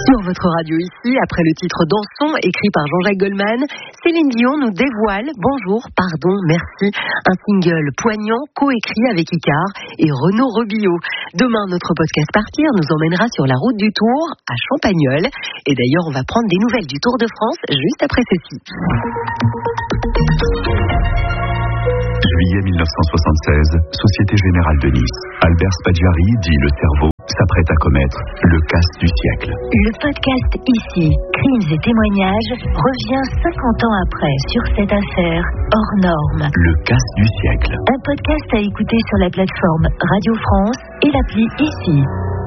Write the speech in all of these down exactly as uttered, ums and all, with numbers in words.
Sur votre radio ici, après le titre Dansons, écrit par Jean-Jacques Goldman, Céline Dion nous dévoile Bonjour, pardon, merci, un single poignant coécrit avec Icare et Renaud Rebillot. Demain, notre podcast Partir nous emmènera sur la route du Tour à Champagnole. Et d'ailleurs, on va prendre des nouvelles du Tour de France juste après ceci. Juillet mille neuf cent soixante-seize, Société Générale de Nice. Albert Spaggiari, dit le cerveau, s'apprête à commettre le casse du siècle. Le podcast Ici, crimes et témoignages, revient cinquante ans après sur cette affaire hors norme. Le casse du siècle. Un podcast à écouter sur la plateforme Radio France et l'appli Ici.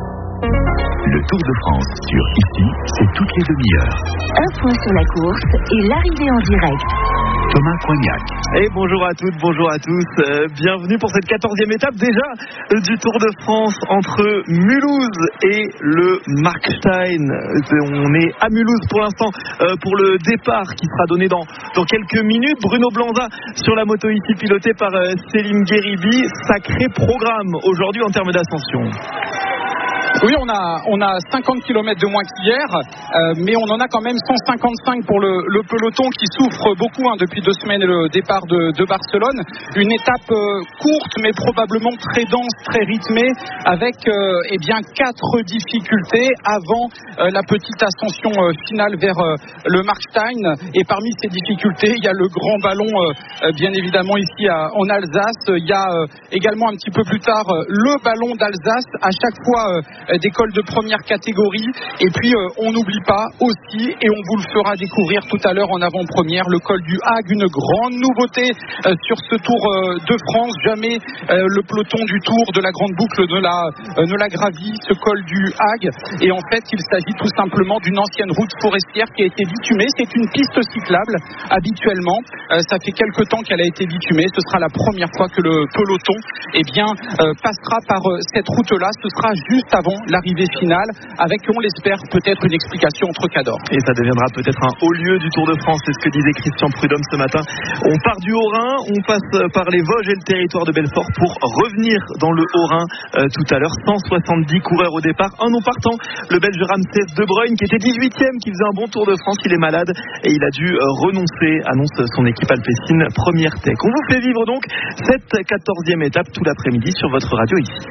Le Tour de France sur Ici, c'est toutes les demi-heures. Un point sur la course et l'arrivée en direct. Thomas Coignac. Et bonjour à toutes, bonjour à tous. Euh, bienvenue pour cette quatorzième étape déjà euh, du Tour de France entre Mulhouse et le Markstein. On est à Mulhouse pour l'instant euh, pour le départ qui sera donné dans, dans quelques minutes. Bruno Blanza sur la moto ici pilotée par euh, Céline Guéribi. Sacré programme aujourd'hui en termes d'ascension. Oui, on a, on a cinquante kilomètres de moins qu'hier, euh, mais on en a quand même cent cinquante-cinq pour le, le peloton qui souffre beaucoup hein, depuis deux semaines le départ de, de Barcelone. Une étape euh, courte, mais probablement très dense, très rythmée, avec euh, eh bien quatre difficultés avant euh, la petite ascension euh, finale vers euh, le Markstein. Et parmi ces difficultés, il y a le grand ballon, euh, bien évidemment ici à, en Alsace. Il y a euh, également un petit peu plus tard euh, le ballon d'Alsace. À chaque fois euh, des cols de première catégorie et puis euh, on n'oublie pas aussi et on vous le fera découvrir tout à l'heure en avant-première le col du Hague, une grande nouveauté euh, sur ce Tour euh, de France. Jamais euh, le peloton du Tour de la grande boucle ne l'a, euh, ne l'a gravi, ce col du Hague, et en fait il s'agit tout simplement d'une ancienne route forestière qui a été bitumée. C'est une piste cyclable habituellement, euh, ça fait quelque temps qu'elle a été bitumée. Ce sera la première fois que le peloton eh bien, euh, passera par euh, cette route-là. Ce sera juste avant l'arrivée finale, avec, on l'espère, peut-être une explication entre Cador. Et ça deviendra peut-être un haut lieu du Tour de France, c'est ce que disait Christian Prudhomme ce matin. On part du Haut-Rhin, on passe par les Vosges et le territoire de Belfort pour revenir dans le Haut-Rhin euh, tout à l'heure. cent soixante-dix coureurs au départ, un non partant, le Belge Ramsès De Bruyne qui était dix-huitième, qui faisait un bon Tour de France. Il est malade et il a dû euh, renoncer, annonce son équipe alpecin Première Tech. On vous fait vivre donc cette quatorzième étape tout l'après-midi sur votre radio ici.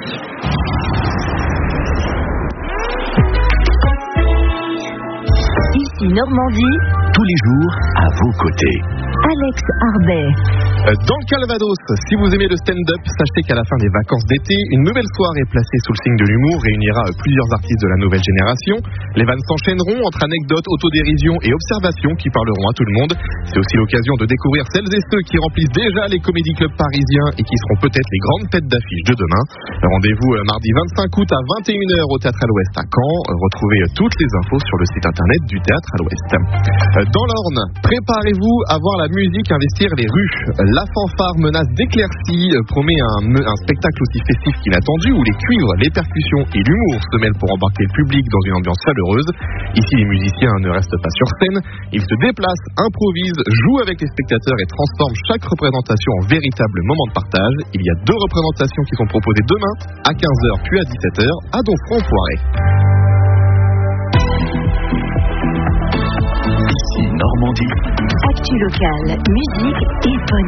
Ici Normandie, Tous les jours à vos côtés. Alex Arbet. Dans le Calvados, si vous aimez le stand-up, sachez qu'à la fin des vacances d'été, une nouvelle soirée placée sous le signe de l'humour réunira plusieurs artistes de la nouvelle génération. Les vannes s'enchaîneront entre anecdotes, autodérision et observations qui parleront à tout le monde. C'est aussi l'occasion de découvrir celles et ceux qui remplissent déjà les comédie clubs parisiens et qui seront peut-être les grandes têtes d'affiche de demain. Rendez-vous mardi vingt-cinq août à vingt et une heures au Théâtre à l'Ouest à Caen. Retrouvez toutes les infos sur le site internet du Théâtre à l'Ouest. Dans l'Orne, préparez-vous à voir la musique investir les rues. La fanfare menace d'éclaircie promet un, un spectacle aussi festif qu'inattendu où les cuivres, les percussions et l'humour se mêlent pour embarquer le public dans une ambiance chaleureuse. Ici, les musiciens ne restent pas sur scène, ils se déplacent, improvisent, jouent avec les spectateurs et transforment chaque représentation en véritable moment de partage. Il y a deux représentations qui sont proposées demain à quinze heures puis à dix-sept heures à Donfront-Poiré. Ici Normandie. Actu locale, musique et bonne